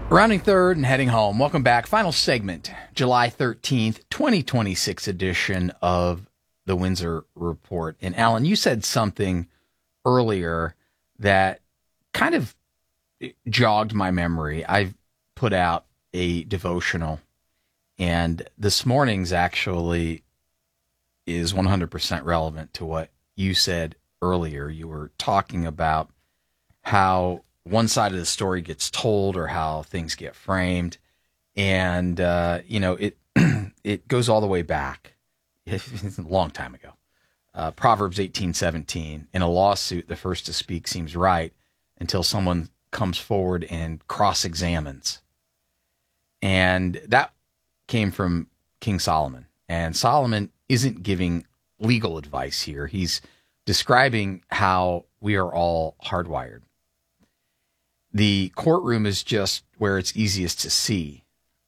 Rounding third and heading home. Welcome back. Final segment, July 13th, 2026 edition of the Windsor Report. And Alan, you said something earlier that kind of jogged my memory. I've put out a devotional, and this morning's actually is 100% relevant to what you said earlier. You were talking about how one side of the story gets told or how things get framed. And, it goes all the way back. It's a long time ago. Proverbs 18:17, in a lawsuit, the first to speak seems right until someone comes forward and cross-examines. And that came from King Solomon. And Solomon isn't giving legal advice here. He's describing how we are all hardwired. The courtroom is just where it's easiest to see.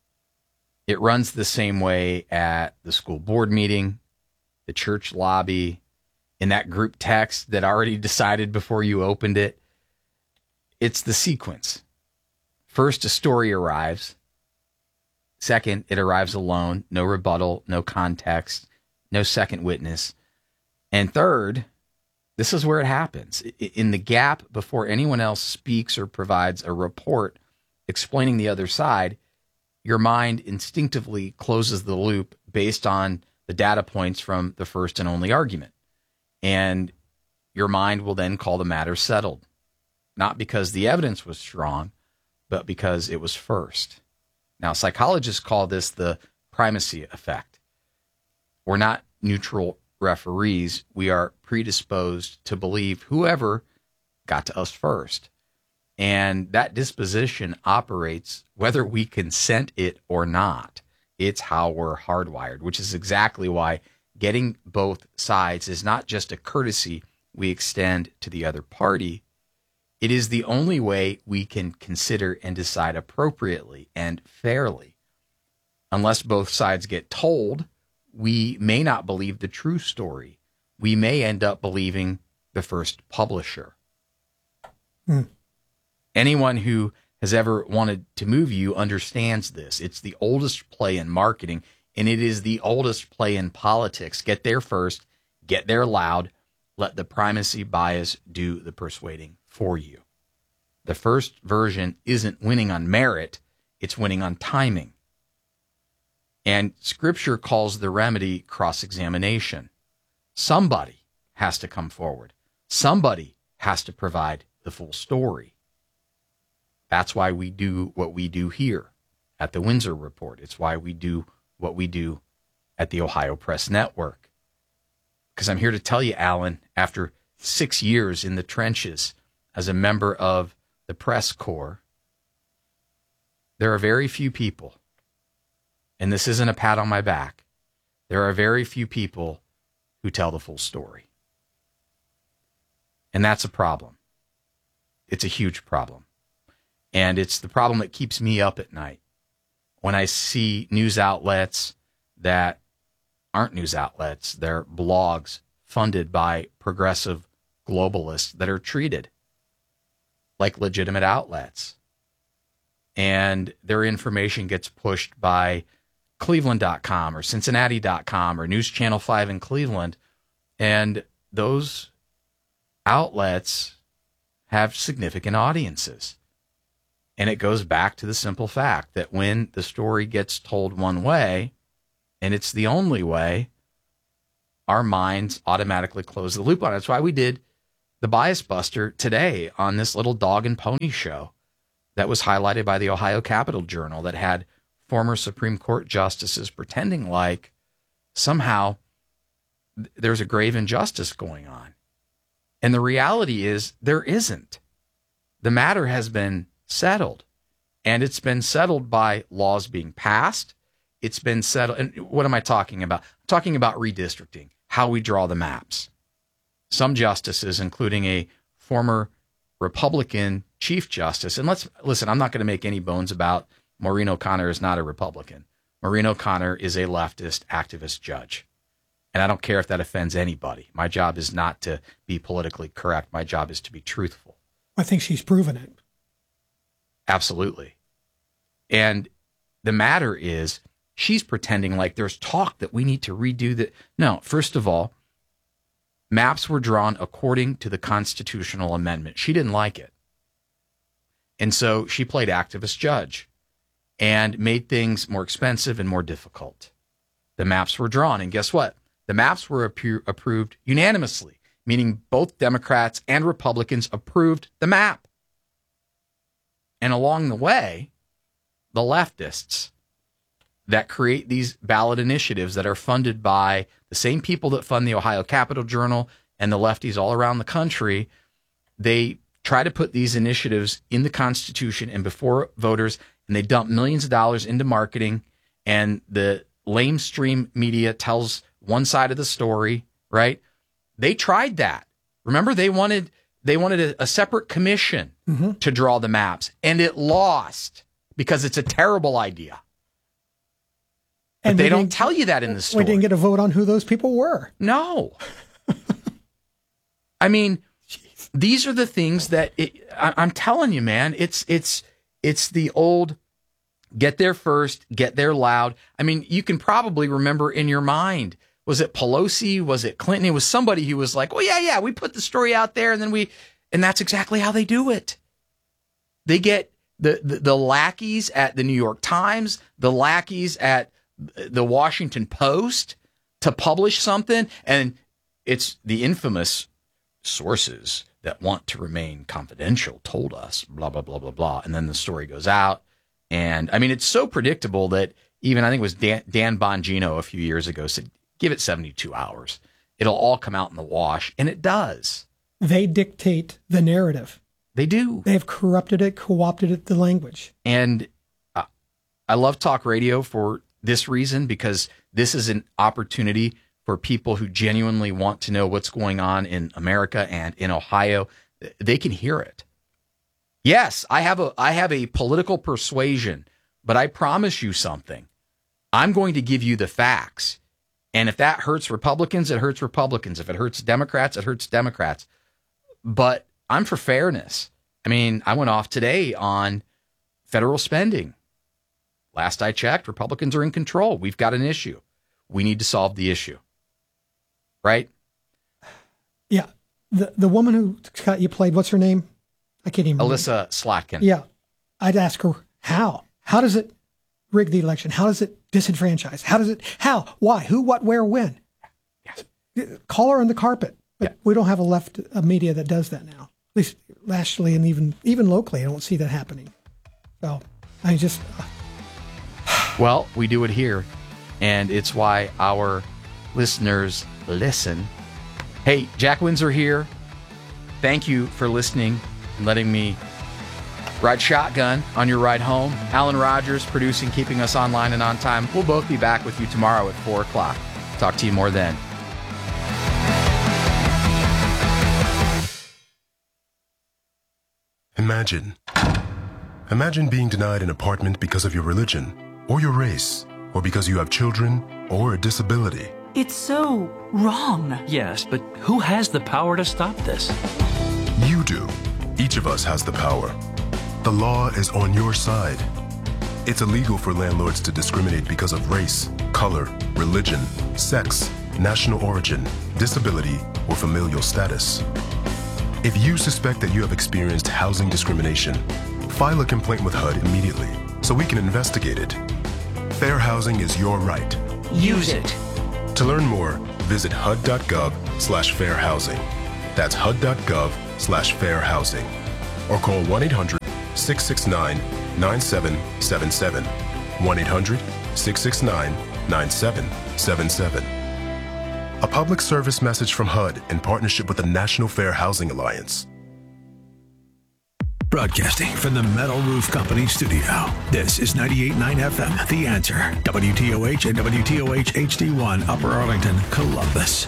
It runs the same way at the school board meeting, the church lobby, in that group text that already decided before you opened it. It's the sequence. First, a story arrives. Second, it arrives alone, no rebuttal, no context, no second witness. And third, this is where it happens. In the gap before anyone else speaks or provides a report explaining the other side, your mind instinctively closes the loop based on the data points from the first and only argument. And your mind will then call the matter settled, not because the evidence was strong, but because it was first. Now, psychologists call this the primacy effect. We're not neutral referees. We are predisposed to believe whoever got to us first. And that disposition operates whether we consent it or not. It's how we're hardwired, which is exactly why getting both sides is not just a courtesy we extend to the other party. It is the only way we can consider and decide appropriately and fairly. Unless both sides get told, we may not believe the true story. We may end up believing the first publisher. Anyone who has ever wanted to move you understands this. It's the oldest play in marketing, and it is the oldest play in politics. Get there first, get there loud, let the primacy bias do the persuading for you. The first version isn't winning on merit, it's winning on timing. And Scripture calls the remedy cross-examination. Somebody has to come forward. Somebody has to provide the full story. That's why we do what we do here at the Windsor Report. It's why we do what we do at the Ohio Press Network. Because I'm here to tell you, Alan, after 6 years in the trenches as a member of the press corps, there are very few people, and this isn't a pat on my back, there are very few people who tell the full story. And that's a problem. It's a huge problem. And it's the problem that keeps me up at night when I see news outlets that aren't news outlets. They're blogs funded by progressive globalists that are treated like legitimate outlets. And their information gets pushed by Cleveland.com or Cincinnati.com or News Channel 5 in Cleveland. And those outlets have significant audiences. And it goes back to the simple fact that when the story gets told one way, and it's the only way, our minds automatically close the loop on it. That's why we did the Bias Buster today on this little dog and pony show that was highlighted by the Ohio Capital Journal that had former Supreme Court justices pretending like somehow there's a grave injustice going on. And the reality is there isn't. The matter has been settled, and it's been settled by laws being passed. It's been settled. And what am I talking about? I'm talking about redistricting, how we draw the maps. Some justices, including a former Republican Chief Justice, and listen, I'm not going to make any bones about Maureen O'Connor is not a Republican. Maureen O'Connor is a leftist activist judge. And I don't care if that offends anybody. My job is not to be politically correct. My job is to be truthful. I think she's proven it. Absolutely. And the matter is, she's pretending like there's talk that we need to redo that. No, first of all, maps were drawn according to the constitutional amendment. She didn't like it. And so she played activist judge and made things more expensive and more difficult. The maps were drawn, and guess what? The maps were approved unanimously, meaning both Democrats and Republicans approved the map. And along the way, the leftists that create these ballot initiatives that are funded by the same people that fund the Ohio Capital Journal and the lefties all around the country, they try to put these initiatives in the Constitution and before voters, and they dump millions of dollars into marketing, and the lamestream media tells one side of the story, right? They tried that. Remember, they wanted a separate commission to draw the maps, and it lost because it's a terrible idea. But they don't tell you that in the story. We didn't get a vote on who those people were. No. I mean, these are the things that I'm telling you, man. It's the old get there first, get there loud. I mean, you can probably remember in your mind, was it Pelosi? Was it Clinton? It was somebody who was like, well, yeah, we put the story out there, and that's exactly how they do it. They get the lackeys at the New York Times, the lackeys at the Washington Post to publish something, and it's the infamous sources that want to remain confidential told us, blah, blah, blah, blah, blah. And then the story goes out. And I mean, it's so predictable that even I think it was Dan Bongino a few years ago said, give it 72 hours. It'll all come out in the wash. And it does. They dictate the narrative. They do. They've corrupted it, co-opted it, the language. And I love talk radio for this reason, because this is an opportunity for people who genuinely want to know what's going on in America and in Ohio. They can hear it. Yes, I have a political persuasion, but I promise you something. I'm going to give you the facts. And if that hurts Republicans, it hurts Republicans. If it hurts Democrats, it hurts Democrats. But I'm for fairness. I mean, I went off today on federal spending. Last I checked, Republicans are in control. We've got an issue. We need to solve the issue. Right? Yeah. The woman who you played, what's her name? I can't even remember. Alyssa Slotkin. Yeah. I'd ask her, how? How does it rig the election? How does it disenfranchise? How? Why? Who, what, where, when? Yeah. Call her on the carpet. But we don't have a media that does that now. At least nationally and even locally, I don't see that happening. So I just... Well, we do it here, and it's why our listeners listen. Hey, Jack Windsor here. Thank you for listening and letting me ride shotgun on your ride home. Alan Rogers producing, keeping us online and on time. We'll both be back with you tomorrow at 4 o'clock. Talk to you more then. Imagine being denied an apartment because of your religion, or your race, or because you have children, or a disability. It's so wrong. Yes, but who has the power to stop this? You do. Each of us has the power. The law is on your side. It's illegal for landlords to discriminate because of race, color, religion, sex, national origin, disability, or familial status. If you suspect that you have experienced housing discrimination, file a complaint with HUD immediately so we can investigate it. Fair housing is your right. Use it. To learn more, visit hud.gov/fairhousing. That's hud.gov/fairhousing. Or call 1-800-669-9777. 1-800-669-9777. A public service message from HUD in partnership with the National Fair Housing Alliance. Broadcasting from the Metal Roof Company studio. This is 98.9 FM, The Answer. WTOH and WTOH HD1, Upper Arlington, Columbus.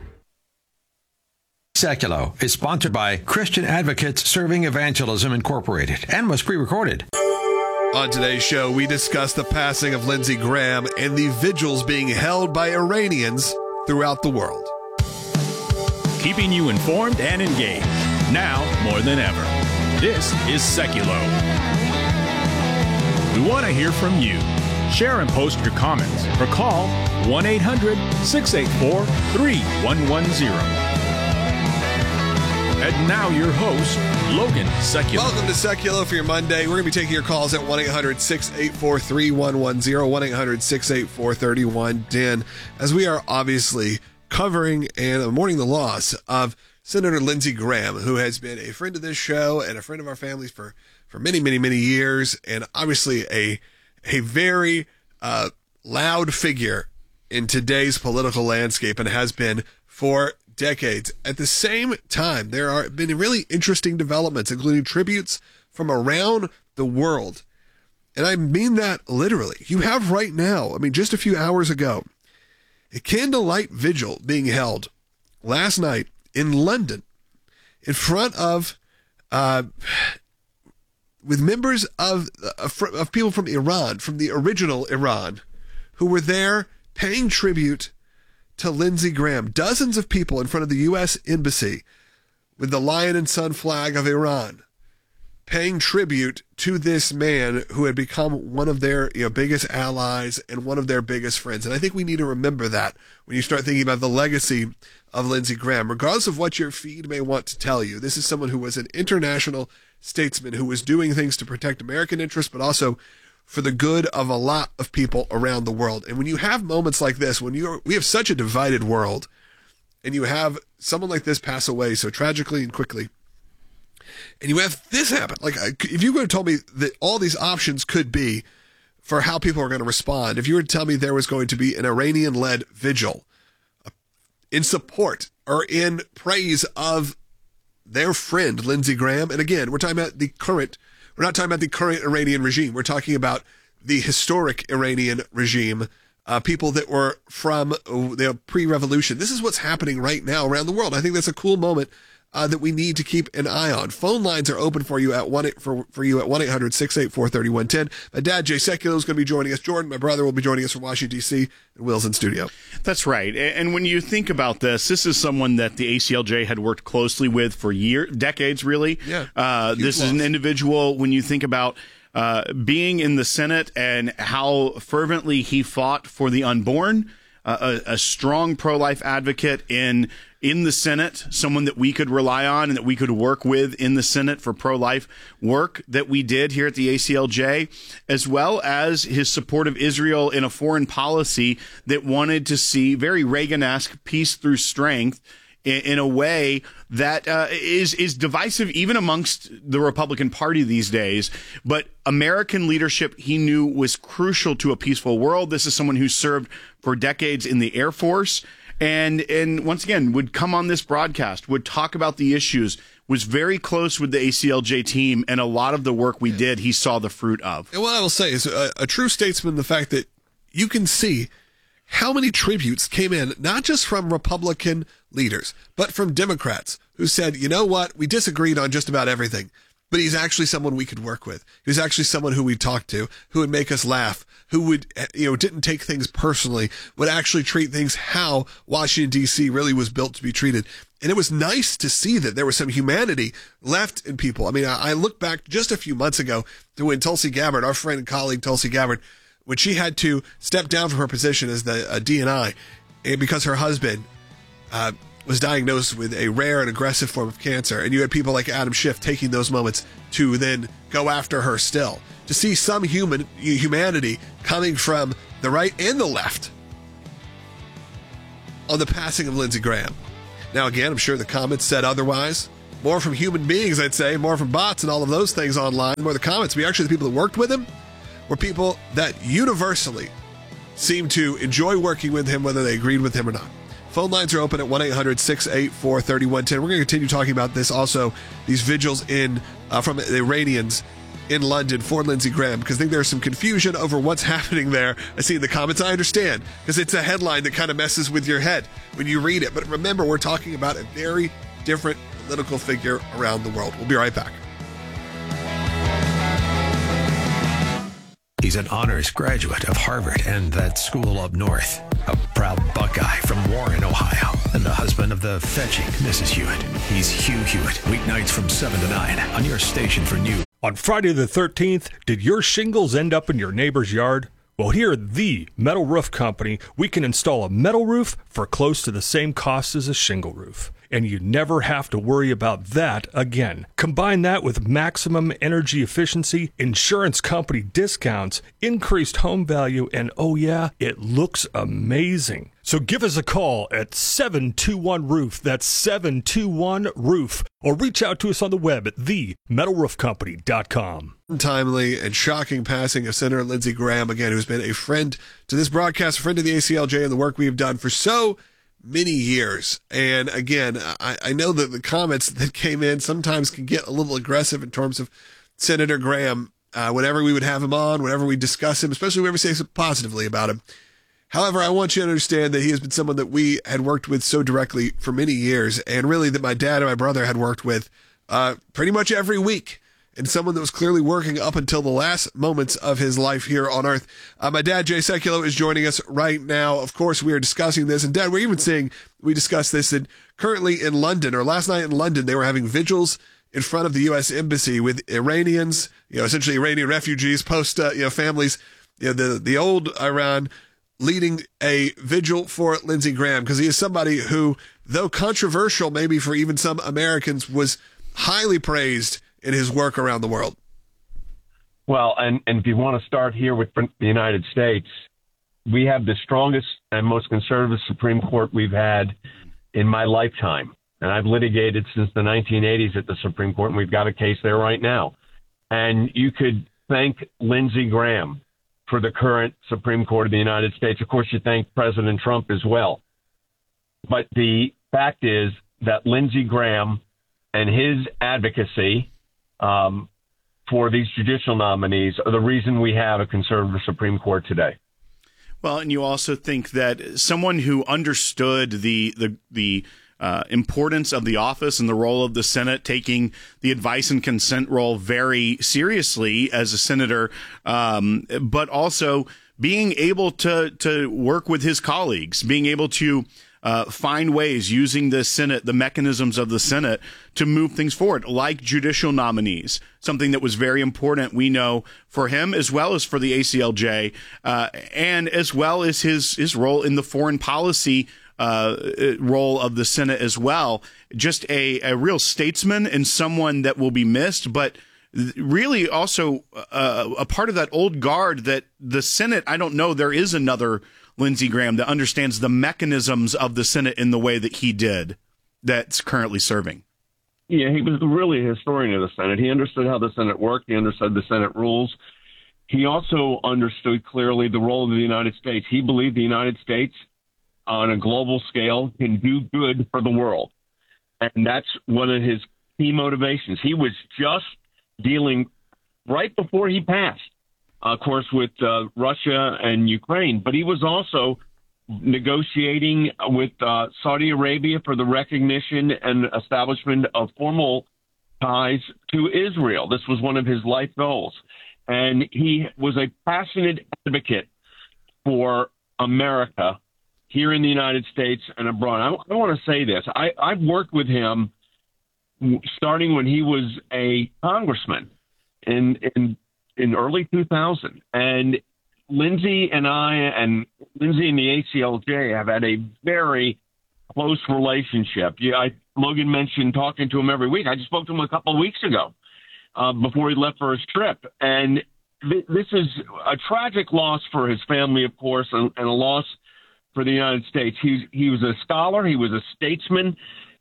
Seculo is sponsored by Christian Advocates Serving Evangelism Incorporated and was pre-recorded. On today's show, we discuss the passing of Lindsey Graham and the vigils being held by Iranians throughout the world. Keeping you informed and engaged, now more than ever. This is Seculo. We want to hear from you. Share and post your comments or call 1-800-684-3110. And now your host, Logan Sekulow. Welcome to Sekulow for your Monday. We're going to be taking your calls at 1-800-684-3110, 1-800-684-3110, as we are obviously covering and mourning the loss of Senator Lindsey Graham, who has been a friend of this show and a friend of our families for many, many, many years, and obviously a very loud figure in today's political landscape and has been for decades. At the same time, there have been really interesting developments, including tributes from around the world. And I mean that literally. You have right now, just a few hours ago, a candlelight vigil being held last night in London in front of, with members of people from Iran, from the original Iran, who were there paying tribute to Lindsey Graham. Dozens of people in front of the U.S. Embassy with the Lion and Sun flag of Iran, paying tribute to this man who had become one of their biggest allies and one of their biggest friends. And I think we need to remember that when you start thinking about the legacy of Lindsey Graham. Regardless of what your feed may want to tell you, this is someone who was an international statesman who was doing things to protect American interests, but also for the good of a lot of people around the world. And when you have moments like this, we have such a divided world, and you have someone like this pass away so tragically and quickly, and you have this happen. Like, if you would have told me that all these options could be for how people are going to respond, if you were to tell me there was going to be an Iranian-led vigil in support or in praise of their friend, Lindsey Graham, and again, we're not talking about the current Iranian regime. We're talking about the historic Iranian regime, people that were from the pre-revolution. This is what's happening right now around the world. I think that's a cool moment that we need to keep an eye on. Phone lines are open for you at 1-800-684-3110. My dad, Jay Sekulow, is going to be joining us. Jordan, my brother, will be joining us from Washington, D.C., and Will's in studio. That's right. And when you think about this is someone that the ACLJ had worked closely with for decades, really. Yeah. This is an individual, when you think about being in the Senate and how fervently he fought for the unborn, a strong pro-life advocate in the Senate, someone that we could rely on and that we could work with in the Senate for pro-life work that we did here at the ACLJ, as well as his support of Israel in a foreign policy that wanted to see very Reagan-esque peace through strength in a way that is divisive even amongst the Republican Party these days. But American leadership, he knew, was crucial to a peaceful world. This is someone who served for decades in the Air Force and once again would come on this broadcast, would talk about the issues, was very close with the ACLJ team, and a lot of the work we did, he saw the fruit of. And what I will say is a true statesman, the fact that you can see how many tributes came in, not just from Republican leaders, but from Democrats who said, you know what, we disagreed on just about everything, but he's actually someone we could work with. He's actually someone who we talked to, who would make us laugh, who would, didn't take things personally, would actually treat things how Washington, D.C. really was built to be treated. And it was nice to see that there was some humanity left in people. I look back just a few months ago to when Tulsi Gabbard, our friend and colleague Tulsi Gabbard, when she had to step down from her position as the DNI because her husband was diagnosed with a rare and aggressive form of cancer. And you had people like Adam Schiff taking those moments to then go after her still. To see some humanity coming from the right and the left on the passing of Lindsey Graham. Now, again, I'm sure the comments said otherwise. More from human beings, I'd say, more from bots and all of those things online. The more the comments, but actually the people that worked with him were people that universally seemed to enjoy working with him, whether they agreed with him or not. Phone lines are open at 1-800-684-3110. We're going to continue talking about this also, these vigils from the Iranians in London for Lindsey Graham, because I think there's some confusion over what's happening there. I see in the comments, I understand, because it's a headline that kind of messes with your head when you read it. But remember, we're talking about a very different political figure around the world. We'll be right back. He's an honors graduate of Harvard and that school up north. A proud Buckeye from Warren, Ohio. And the husband of the fetching Mrs. Hewitt. He's Hugh Hewitt. Weeknights from 7 to 9 on your station for news. On Friday the 13th, did your shingles end up in your neighbor's yard? Well, here at the Metal Roof Company, we can install a metal roof for close to the same cost as a shingle roof. And you never have to worry about that again. Combine that with maximum energy efficiency, insurance company discounts, increased home value, and oh yeah, it looks amazing. So give us a call at 721-ROOF. That's 721-ROOF. Or reach out to us on the web at themetalroofcompany.com. Timely and shocking passing of Senator Lindsey Graham, again, who's been a friend to this broadcast, a friend to the ACLJ and the work we have done for so many years. And again, I know that the comments that came in sometimes can get a little aggressive in terms of Senator Graham, whenever we would have him on, whenever we discuss him, especially whenever we say something positively about him. However, I want you to understand that he has been someone that we had worked with so directly for many years, and really that my dad and my brother had worked with pretty much every week, and someone that was clearly working up until the last moments of his life here on Earth. My dad, Jay Sekulow, is joining us right now. Of course, we are discussing this, and Dad, we're even seeing, we discussed this, and currently in London, or last night in London, they were having vigils in front of the U.S. Embassy with Iranians, essentially Iranian refugees, families, the old Iran, leading a vigil for Lindsey Graham, because he is somebody who, though controversial maybe for even some Americans, was highly praised in his work around the world. Well, and if you want to start here with the United States, we have the strongest and most conservative Supreme Court we've had in my lifetime. And I've litigated since the 1980s at the Supreme Court, and we've got a case there right now. And you could thank Lindsey Graham for the current Supreme Court of the United States. Of course, you thank President Trump as well. But the fact is that Lindsey Graham and his advocacy for these judicial nominees are the reason we have a conservative Supreme Court today. Well, and you also think that someone who understood the importance of the office and the role of the Senate, taking the advice and consent role very seriously as a senator, but also being able to work with his colleagues, being able to find ways using the Senate, the mechanisms of the Senate, to move things forward, like judicial nominees, something that was very important, we know, for him as well as for the ACLJ, and as well as his role in the foreign policy role of the Senate as well. Just a real statesman and someone that will be missed, but really also a part of that old guard that the Senate, I don't know, there is another Lindsey Graham that understands the mechanisms of the Senate in the way that he did, that's currently serving. Yeah, he was really a historian of the Senate. He understood how the Senate worked. He understood the Senate rules. He also understood clearly the role of the United States. He believed the United States on a global scale can do good for the world. And that's one of his key motivations. He was just dealing right before he passed, of course, with Russia and Ukraine, but he was also negotiating with Saudi Arabia for the recognition and establishment of formal ties to Israel. This was one of his life goals. And he was a passionate advocate for America here in the United States and abroad. I want to say this. I've worked with him starting when he was a congressman in early 2000. And Lindsey and I and Lindsey and the ACLJ have had a very close relationship. Logan mentioned talking to him every week. I just spoke to him a couple of weeks ago before he left for his trip. And this is a tragic loss for his family, of course, and a loss for the United States. He was a scholar. He was a statesman.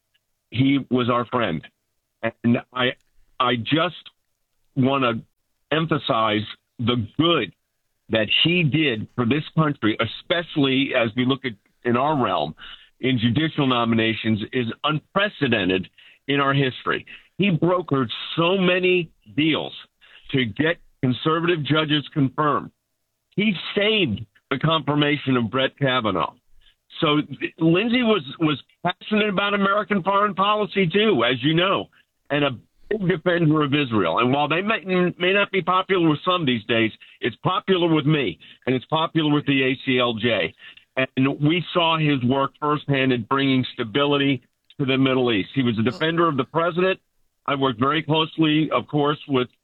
He was our friend. And I just want to emphasize the good that he did for this country, especially as we look at in our realm in judicial nominations, is unprecedented in our history. He brokered so many deals to get conservative judges confirmed. He saved the confirmation of Brett Kavanaugh. So Lindsey was passionate about American foreign policy too, as you know, and a big defender of Israel. And while they may not be popular with some these days, it's popular with me, and it's popular with the ACLJ. And we saw his work firsthand in bringing stability to the Middle East. He was a defender of the president. I worked very closely, of course, with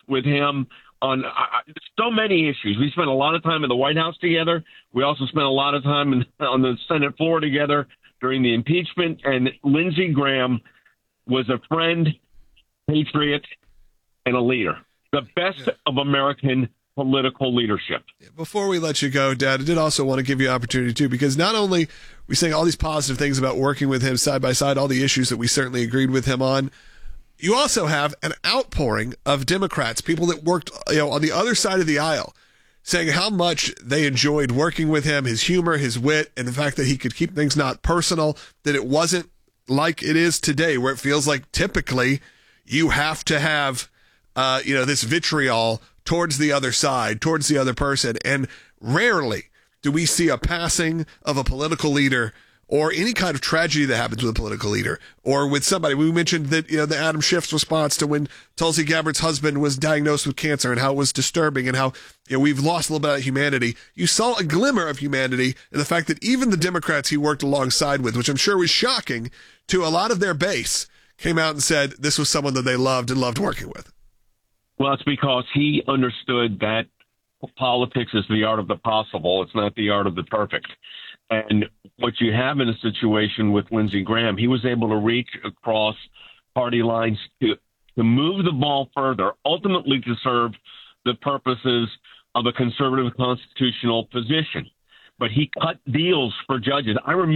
with him on so many issues. We spent a lot of time in the White House together. We also spent a lot of time on the Senate floor together during the impeachment. And Lindsey Graham was a friend, patriot, and a leader. The best of American political leadership. Before we let you go, Dad, I did also want to give you an opportunity, too, because not only are we saying all these positive things about working with him side by side, all the issues that we certainly agreed with him on, you also have an outpouring of Democrats, people that worked on the other side of the aisle, saying how much they enjoyed working with him, his humor, his wit, and the fact that he could keep things not personal, that it wasn't like it is today, where it feels like typically you have to have this vitriol towards the other side, towards the other person. And rarely do we see a passing of a political leader or any kind of tragedy that happens with a political leader or with somebody. We mentioned that, the Adam Schiff's response to when Tulsi Gabbard's husband was diagnosed with cancer and how it was disturbing and how we've lost a little bit of humanity. You saw a glimmer of humanity in the fact that even the Democrats he worked alongside with, which I'm sure was shocking to a lot of their base, came out and said this was someone that they loved and loved working with. Well, it's because he understood that politics is the art of the possible. It's not the art of the perfect. And what you have in a situation with Lindsey Graham, he was able to reach across party lines to move the ball further, ultimately to serve the purposes of a conservative constitutional position. But he cut deals for judges.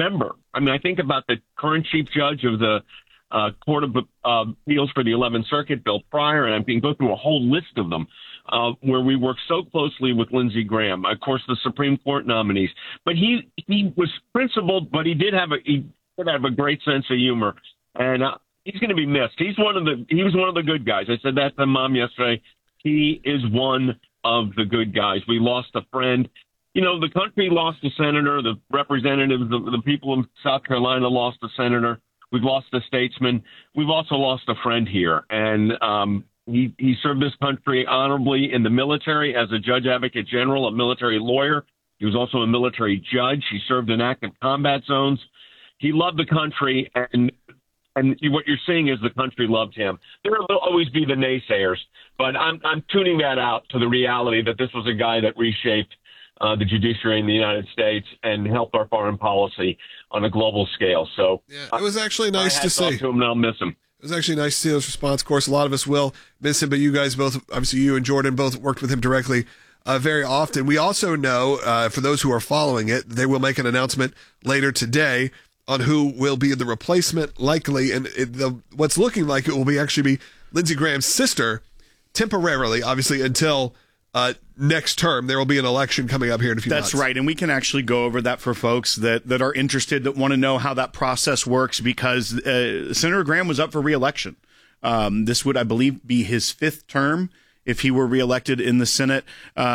I think about the current chief judge of the Court of Appeals for the 11th Circuit, Bill Pryor, and I can go through a whole list of them where we work so closely with Lindsey Graham. Of course, the Supreme Court nominees, but he was principled, but he did have a great sense of humor, and he's going to be missed. He was one of the good guys. I said that to Mom yesterday. He is one of the good guys. We lost a friend. The country lost a senator. The representatives, the people in South Carolina lost a senator. We've lost a statesman. We've also lost a friend here. And he served this country honorably in the military as a judge advocate general, a military lawyer. He was also a military judge. He served in active combat zones. He loved the country, and what you're seeing is the country loved him. There will always be the naysayers, but I'm tuning that out to the reality that this was a guy that reshaped the judiciary in the United States and helped our foreign policy on a global scale. So it was actually nice to see. To him, and I'll miss him. It was actually nice to see those response. Of course, a lot of us will miss him, but you guys both, obviously you and Jordan, both worked with him directly very often. We also know, for those who are following it, they will make an announcement later today on who will be the replacement, likely, and what's looking like it will actually be Lindsey Graham's sister, temporarily, obviously, until next term. There will be an election coming up here in a few months. That's right, and we can actually go over that for folks that are interested, that want to know how that process works, because Senator Graham was up for re-election. This would, I believe, be his fifth term if he were reelected in the Senate.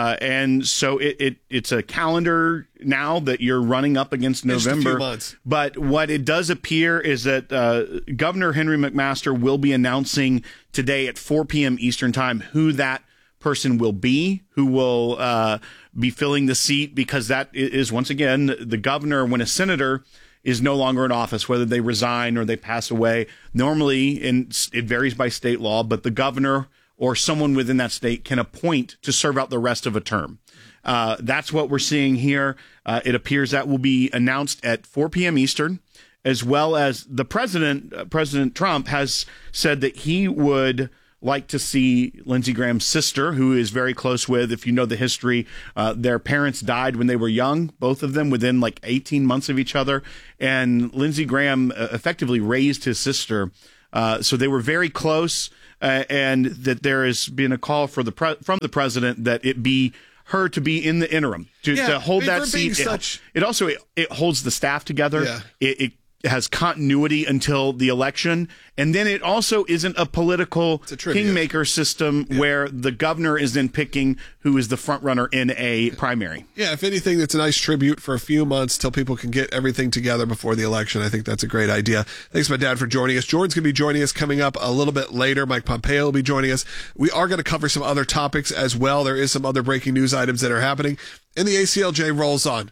And so it's a calendar now that you're running up against November. Just a few months. But what it does appear is that Governor Henry McMaster will be announcing today at 4 p.m. Eastern Time who that person will be, who will be filling the seat, because that is, once again, the governor, when a senator is no longer in office, whether they resign or they pass away. Normally, it varies by state law, but the governor or someone within that state can appoint to serve out the rest of a term. That's what we're seeing here. It appears that will be announced at 4 p.m. Eastern, as well as the president, President Trump, has said that he would like to see Lindsey Graham's sister, who is very close with, if you know the history, their parents died when they were young, both of them within like 18 months of each other. And Lindsey Graham effectively raised his sister. So they were very close, and that there has been a call for from the president that it be her to be in the interim to hold that seat. It also holds the staff together. Yeah. It has continuity until the election, and then it also isn't a political kingmaker system where the governor is then picking who is the front runner in a primary. Yeah, if anything, it's a nice tribute for a few months till people can get everything together before the election. I think that's a great idea. Thanks, my dad, for joining us. Jordan's going to be joining us coming up a little bit later. Mike Pompeo will be joining us. We are going to cover some other topics as well. There is some other breaking news items that are happening, and the ACLJ rolls on.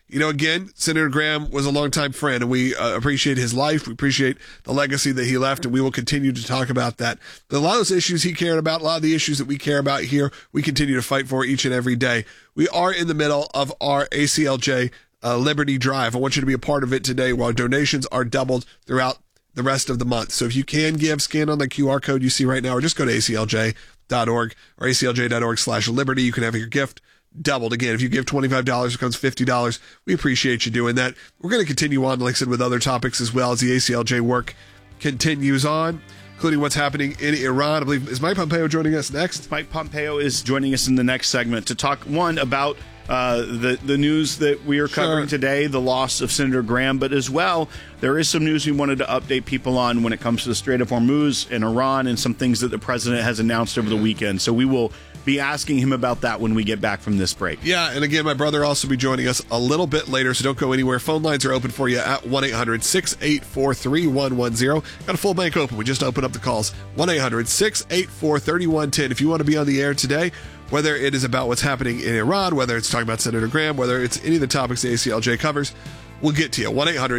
again, Senator Graham was a longtime friend, and we appreciate his life. We appreciate the legacy that he left, and we will continue to talk about that. But a lot of those issues he cared about, a lot of the issues that we care about here, we continue to fight for each and every day. We are in the middle of our ACLJ Liberty Drive. I want you to be a part of it today, while donations are doubled throughout the rest of the month. So if you can give, scan on the QR code you see right now, or just go to aclj.org or aclj.org/liberty. You can have your gift doubled. Again, if you give $25, it becomes $50. We appreciate you doing that. We're going to continue on, like I said, with other topics as well as the ACLJ work continues on, including what's happening in Iran. I believe, is Mike Pompeo joining us next? Mike Pompeo is joining us in the next segment to talk, one, about the news that we are covering today, the loss of Senator Graham, but as well, there is some news we wanted to update people on when it comes to the Strait of Hormuz and Iran and some things that the president has announced over the weekend. So we will be asking him about that when we get back from this break. Yeah, and again, my brother will also be joining us a little bit later, so don't go anywhere. Phone lines are open for you at 1-800-684-3110. Got a full bank open. We just opened up the calls. 1-800-684-3110. If you want to be on the air today, whether it is about what's happening in Iran, whether it's talking about Senator Graham, whether it's any of the topics the ACLJ covers, we'll get to you.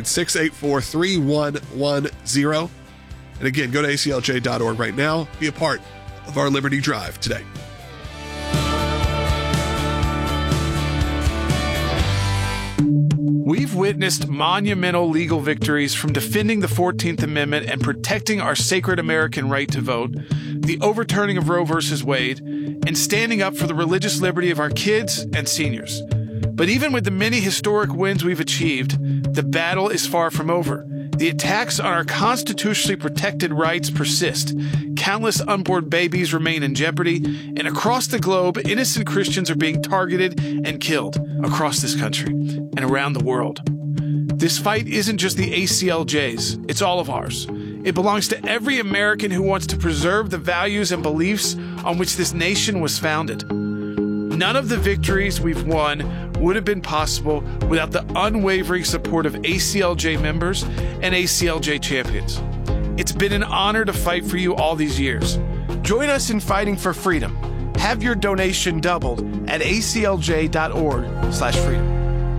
1-800-684-3110. And again, go to aclj.org right now. Be a part of our Liberty Drive today. We've witnessed monumental legal victories, from defending the 14th Amendment and protecting our sacred American right to vote, the overturning of Roe v. Wade, and standing up for the religious liberty of our kids and seniors. But even with the many historic wins we've achieved, the battle is far from over. The attacks on our constitutionally protected rights persist. Countless unborn babies remain in jeopardy, and across the globe, innocent Christians are being targeted and killed across this country and around the world. This fight isn't just the ACLJ's, it's all of ours. It belongs to every American who wants to preserve the values and beliefs on which this nation was founded. None of the victories we've won would have been possible without the unwavering support of ACLJ members and ACLJ champions. It's been an honor to fight for you all these years. Join us in fighting for freedom. Have your donation doubled at aclj.org/freedom.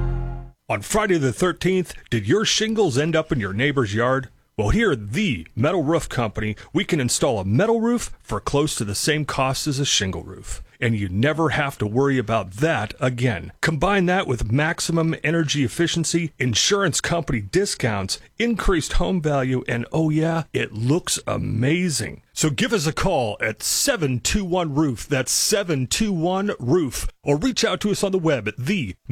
On Friday the 13th, did your shingles end up in your neighbor's yard? Well, here at the Metal Roof Company, we can install a metal roof for close to the same cost as a shingle roof. And you never have to worry about that again. Combine that with maximum energy efficiency, insurance company discounts, increased home value, and oh yeah, it looks amazing. So give us a call at 721-ROOF. That's 721-ROOF. Or reach out to us on the web at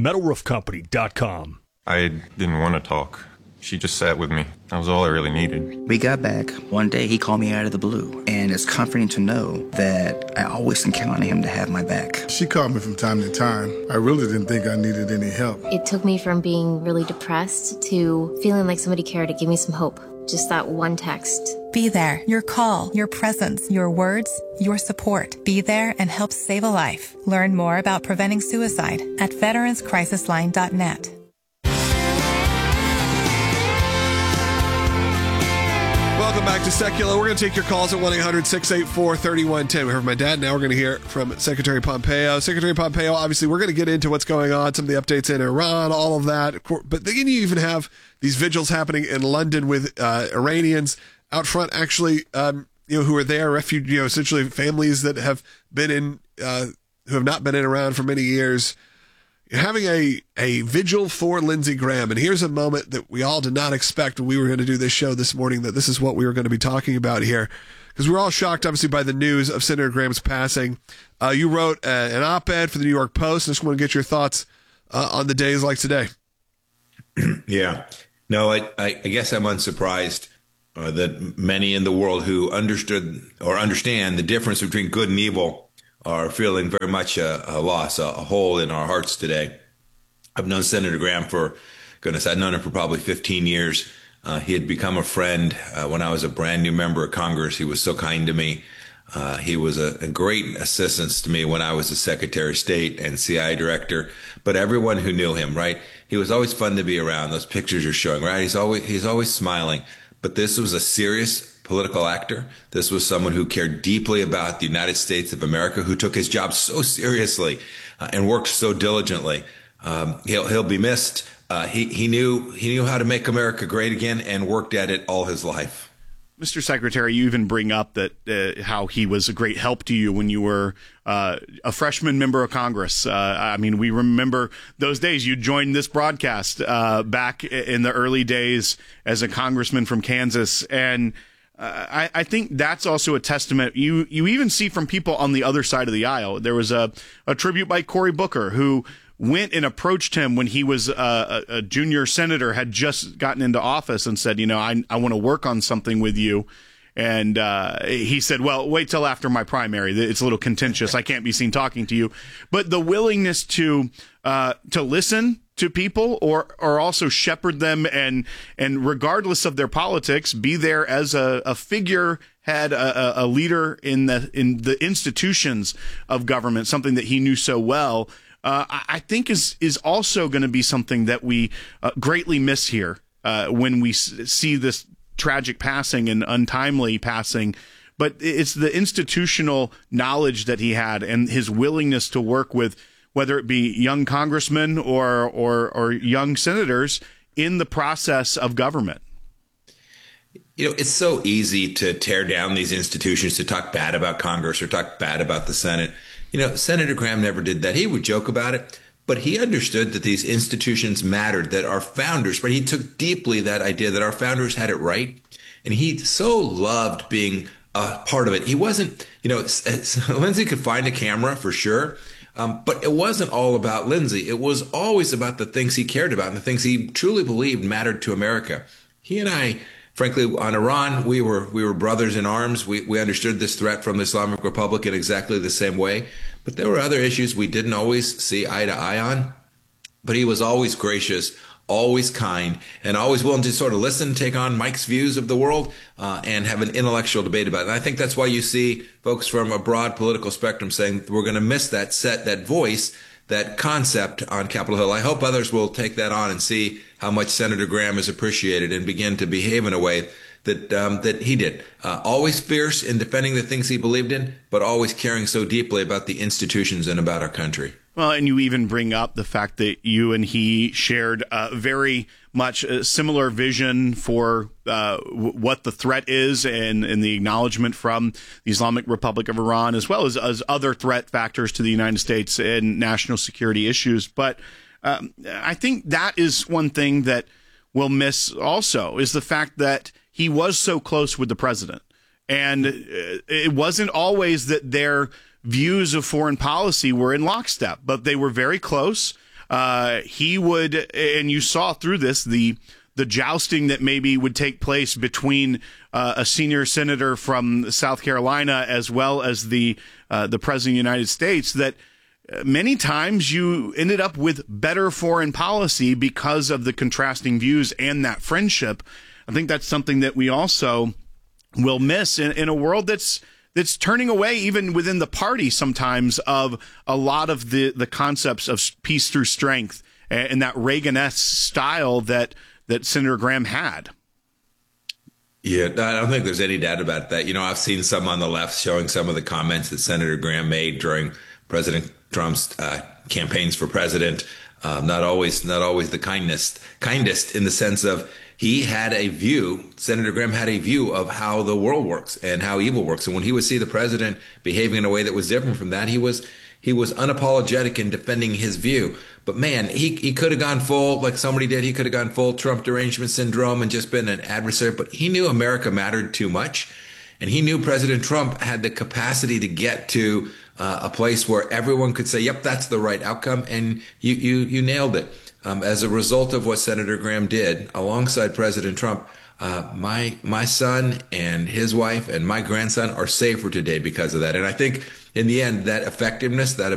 themetalroofcompany.com. I didn't want to talk. She just sat with me. That was all I really needed. We got back. One day he called me out of the blue, and it's comforting to know that I always can count on him to have my back. She called me from time to time. I really didn't think I needed any help. It took me from being really depressed to feeling like somebody cared to give me some hope. Just that one text. Be there. Your call, your presence, your words, your support. Be there and help save a life. Learn more about preventing suicide at veteranscrisisline.net. Welcome back to Secular. We're going to take your calls at 1-800-684-3110. We heard from my dad. Now we're going to hear from Secretary Pompeo. Secretary Pompeo, obviously, we're going to get into what's going on, some of the updates in Iran, all of that. But then you even have these vigils happening in London with Iranians out front, actually, who are there, essentially families that have been in, who have not been in Iran for many years. You're having a vigil for Lindsey Graham. And here's a moment that we all did not expect when we were going to do this show this morning, that this is what we were going to be talking about here. Because we were all shocked, obviously, by the news of Senator Graham's passing. You wrote an op-ed for the New York Post. I just want to get your thoughts on the days like today. Yeah. No, I guess I'm unsurprised that many in the world who understood or understand the difference between good and evil are feeling very much a loss, a hole in our hearts today. I've known Senator Graham I've known him for probably 15 years. He had become a friend when I was a brand new member of Congress. He was so kind to me. He was a great assistance to me when I was the Secretary of State and CIA Director. But everyone who knew him, right? He was always fun to be around. Those pictures you're showing, right? He's always smiling. But this was a serious political actor. This was someone who cared deeply about the United States of America, who took his job so seriously and worked so diligently. He'll be missed. He knew how to make America great again and worked at it all his life. Mr. Secretary, you even bring up that how he was a great help to you when you were a freshman member of Congress. I mean, we remember those days. You joined this broadcast back in the early days as a congressman from Kansas, and I think that's also a testament. You even see from people on the other side of the aisle. There was a tribute by Cory Booker, who went and approached him when he was a junior senator, had just gotten into office, and said, I want to work on something with you. And he said, well, wait till after my primary. It's a little contentious. I can't be seen talking to you. But the willingness to listen to people or also shepherd them and regardless of their politics, be there as a figurehead, a leader in the institutions of government, something that he knew so well. I think is also going to be something that we greatly miss here when we see this tragic passing and untimely passing. But it's the institutional knowledge that he had and his willingness to work with, whether it be young congressmen or young senators in the process of government. It's so easy to tear down these institutions, to talk bad about Congress or talk bad about the Senate. Senator Graham never did that. He would joke about it, but he understood that these institutions mattered, that our founders, but he took deeply that idea that our founders had it right. And he so loved being a part of it. He wasn't, Lindsey could find a camera for sure. But it wasn't all about Lindsey. It was always about the things he cared about and the things he truly believed mattered to America. He and I, frankly, on Iran, we were brothers in arms. We understood this threat from the Islamic Republic in exactly the same way. But there were other issues we didn't always see eye to eye on. But he was always gracious, always kind, and always willing to sort of listen, take on Mike's views of the world, and have an intellectual debate about it. And I think that's why you see folks from a broad political spectrum saying we're going to miss that voice, that concept on Capitol Hill. I hope others will take that on and see how much Senator Graham is appreciated and begin to behave in a way that he did. Always fierce in defending the things he believed in, but always caring so deeply about the institutions and about our country. Well, and you even bring up the fact that you and he shared very much a similar vision for what the threat is and the acknowledgement from the Islamic Republic of Iran, as well as other threat factors to the United States and national security issues. But I think that is one thing that we'll miss also, is the fact that he was so close with the president. And it wasn't always that their views of foreign policy were in lockstep, but they were very close. He would, and you saw through this, the jousting that maybe would take place between a senior senator from South Carolina as well as the president of the United States, that many times you ended up with better foreign policy because of the contrasting views and that friendship. I think that's something that we also will miss in a world that's turning away, even within the party sometimes, of a lot of the concepts of peace through strength and that Reagan-esque style that Senator Graham had. Yeah, I don't think there's any doubt about that. I've seen some on the left showing some of the comments that Senator Graham made during President Trump's campaigns for president. Not always the kindest in the sense of he had a view, Senator Graham had a view of how the world works and how evil works. And when he would see the president behaving in a way that was different from that, he was unapologetic in defending his view. But man, he could have gone full, like somebody did, he could have gone full Trump derangement syndrome and just been an adversary. But he knew America mattered too much. And he knew President Trump had the capacity to get to a place where everyone could say, yep, that's the right outcome. And you nailed it. As a result of what Senator Graham did alongside President Trump, my son and his wife and my grandson are safer today because of that. And I think in the end, that effectiveness, that